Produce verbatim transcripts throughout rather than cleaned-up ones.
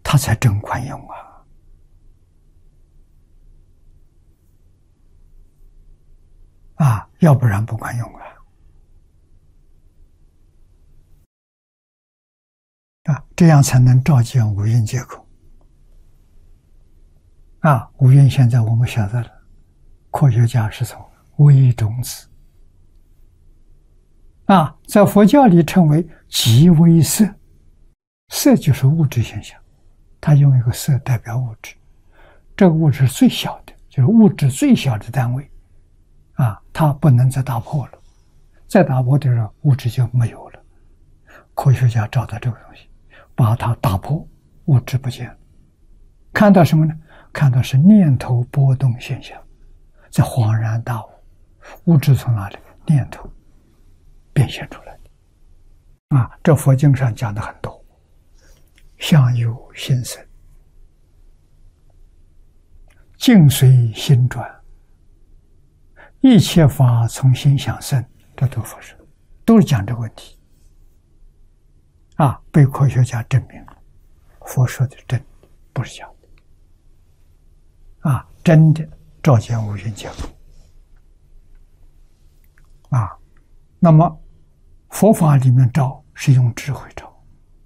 它才真管用啊！啊，要不然不管用啊！啊，这样才能照见五蕴皆空。啊，五蕴现在我们晓得了，科学家是从微中子。啊，在佛教里称为极微色，色就是物质现象，它用一个色代表物质，这个物质是最小的，就是物质最小的单位。啊，它不能再打破了，再打破的时候，物质就没有了。科学家找到这个东西，把它打破，物质不见了。看到什么呢？看到是念头波动现象，才恍然大悟，物质从哪里？念头变现出来的。啊，这佛经上讲的很多，相由心生，境随心转。一切法从心想生，这都佛说，都是讲这个问题。啊，被科学家证明了，佛说的真，不是假的。啊，真的照见五蕴皆空。啊，那么佛法里面照是用智慧照，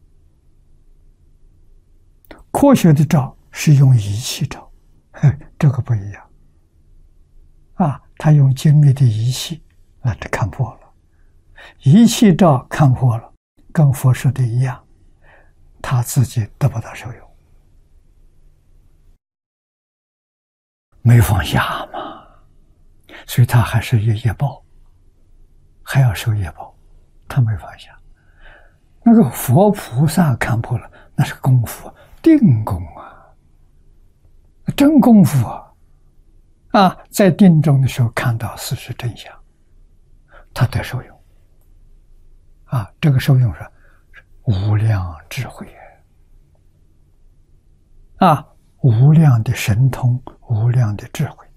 科学的照是用仪器照，嘿，这个不一样。啊，他用精密的仪器，那就看破了。仪器照看破了，跟佛说的一样，他自己得不到受用，没放下嘛，所以他还是有业报，还要受业报，他没放下。那个佛菩萨看破了，那是功夫，定功啊，真功夫啊。啊，在定中的时候看到事实真相，他得受用。啊，这个受用是无量智慧，啊，无量的神通，无量的智慧，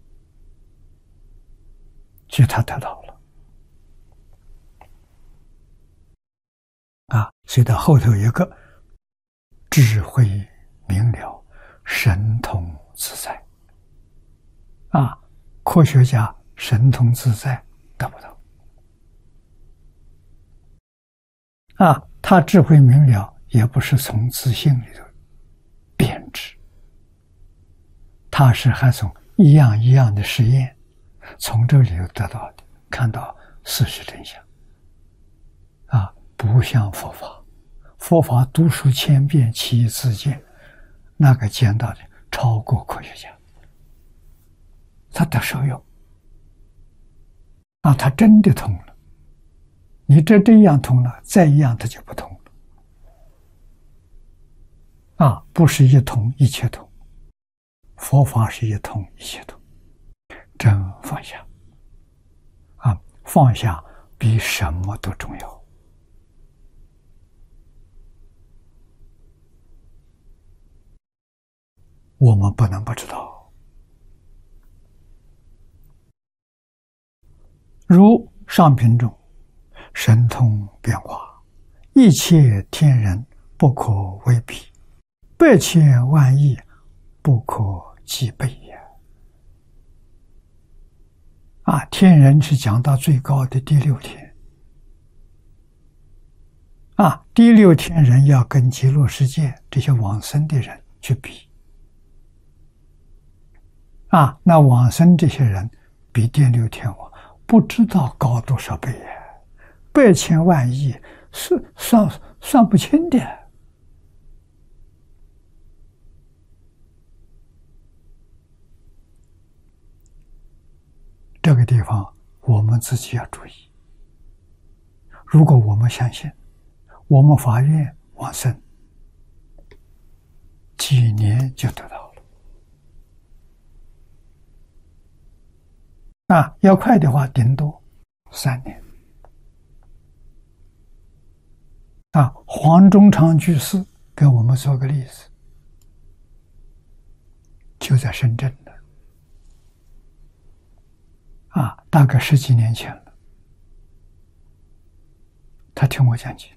所以他得到了。啊，所以到后头有一个智慧明了，神通自在。啊，科学家神通自在得不到。啊，他智慧明了，也不是从自信里头编织，他是还从一样一样的实验，从这里头得到的，看到事实真相。啊，不像佛法，佛法读书千遍，其义自见，那个见到的超过科学家。他得受用啊，他真的通了。你这这样通了，再一样他就不通了。啊，不是一通一切通，佛法是一通一切通，真放下。啊，放下比什么都重要。我们不能不知道。如上品中，神通变化，一切天人不可为比，百千万亿不可计备也。啊，天人是讲到最高的第六天。啊，第六天人要跟极乐世界这些往生的人去比。啊，那往生这些人比第六天王不知道高多少倍呀，百千万亿是算算不清的。这个地方我们自己要注意。如果我们相信，我们发愿往生，几年就得到了。啊，要快的话，顶多三年。啊，黄忠昌居士给我们做个例子，就在深圳的，啊，大概十几年前了。他听我讲解，